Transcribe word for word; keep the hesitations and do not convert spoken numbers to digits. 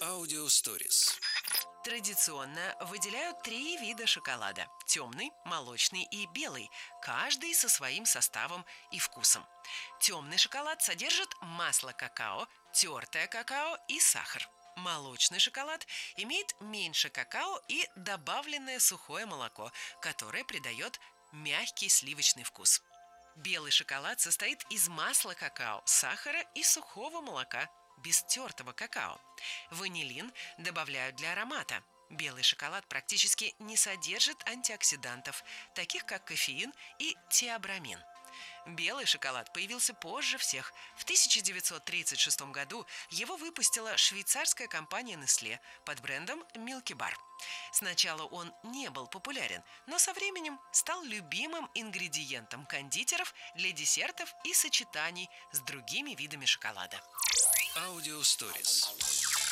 Аудиосторис. Традиционно выделяют три вида шоколада – темный, молочный и белый, каждый со своим составом и вкусом. Темный шоколад содержит масло какао, тертое какао и сахар. Молочный шоколад имеет меньше какао и добавленное сухое молоко, которое придает мягкий сливочный вкус. Белый шоколад состоит из масла какао, сахара и сухого молока, без тертого какао. Ванилин добавляют для аромата. Белый шоколад практически не содержит антиоксидантов, таких как кофеин и теобрамин. Белый шоколад появился позже всех. В тысяча девятьсот тридцать шестом году его выпустила швейцарская компания Nestlé под брендом Milky Bar. Сначала он не был популярен, но со временем стал любимым ингредиентом кондитеров для десертов и сочетаний с другими видами шоколада. Аудиосторис.